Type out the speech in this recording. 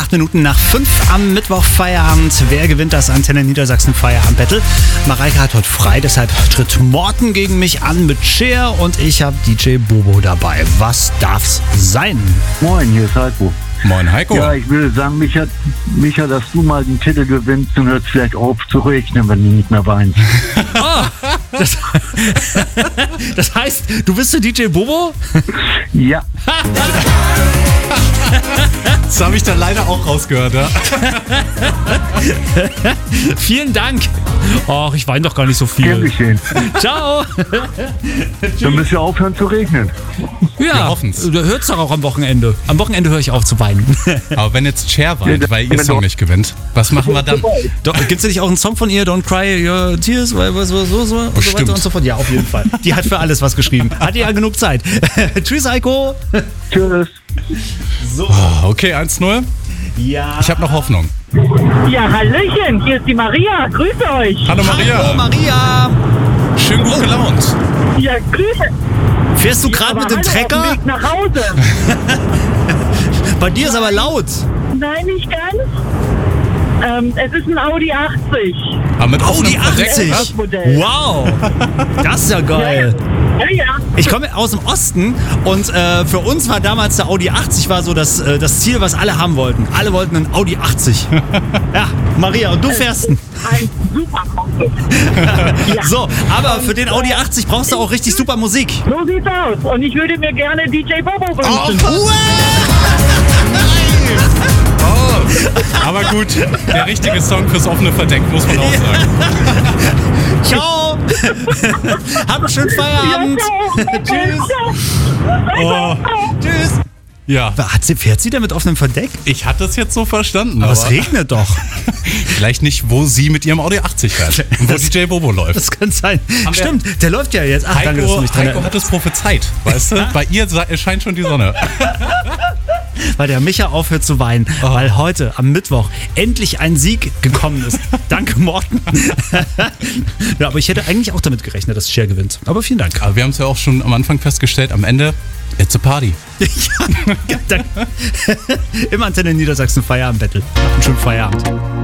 8 Minuten nach 5 am Mittwoch Feierabend. Wer gewinnt das Antenne Niedersachsen Feierabend-Battle? Mareike hat heute frei, deshalb tritt Morten gegen mich an mit Cher und ich habe DJ Bobo dabei. Was darf's sein? Moin, hier ist Heiko. Moin Heiko. Ja, ich würde sagen, Micha, dass du mal den Titel gewinnst und hörst vielleicht auf zu regnen, wenn du nicht mehr weinst. Das heißt, du bist der DJ Bobo? Ja. Das habe ich dann leider auch rausgehört, ja. Vielen Dank. Och, ich weine doch gar nicht so Gern viel. geschehen. Ciao. Dann müsst ihr aufhören zu regnen. Ja, hoffen's. du hörst doch auch am Wochenende. Am Wochenende höre ich auf zu weinen. Aber wenn jetzt Cher weint, weil ihr Song nicht gewinnt, was machen wir dann? Gibt es nicht auch einen Song von ihr, Don't Cry Your Tears, so und so weiter und so fort? Ja, auf jeden Fall. Die hat für alles was geschrieben. Hat ja genug Zeit. Tschüss, Heiko. Tschüss. So. Okay, 1-0. Ja. Ich habe noch Hoffnung. Ja, Hallöchen, hier ist die Maria. Grüße euch. Hallo Maria. Hallo, Maria. Schön gut gelaunt. Ja, Grüße. Fährst du gerade mit dem Auf dem Trecker? Weg nach Hause. Bei dir ist aber laut. Nein, nicht ganz. Es ist ein Audi 80. Aber mit Audi offenem Verdeck, 80. oder? Modell. Wow. Das ist ja geil. Ja. Ich komme aus dem Osten und für uns war damals der Audi 80 war so das Ziel, was alle haben wollten. Alle wollten einen Audi 80. Ja, Maria, und du fährst einen. Ein super Auto. Ja. So, aber für den Audi 80 brauchst du auch richtig super Musik. So sieht's aus. Und ich würde mir gerne DJ Bobo Oh, wünschen. Aber gut, der richtige Song fürs offene Verdeck, muss man auch sagen. Ciao. Hab einen schönen Feierabend. Tschüss. Oh, Tschüss. ja, Fährt sie denn mit offenem Verdeck? ich hatte es jetzt so verstanden. Aber es regnet doch. Vielleicht nicht, wo sie mit ihrem Audi 80 fährt und wo DJ Bobo läuft. Das kann sein. Haben wir- Stimmt, der läuft ja jetzt. Ach, danke, dass du mich dran Heiko hat es prophezeit, weißt du? Bei ihr scheint schon die Sonne. Weil der Micha aufhört zu weinen, weil heute am Mittwoch endlich ein Sieg gekommen ist. Danke, Morten. Ja, aber ich hätte eigentlich auch damit gerechnet, dass Cher gewinnt. Aber vielen Dank. Aber wir haben es ja auch schon am Anfang festgestellt, am Ende, it's a party. Ja, danke. Im Antenne Niedersachsen Feierabend-Battle. Habt einen schönen Feierabend.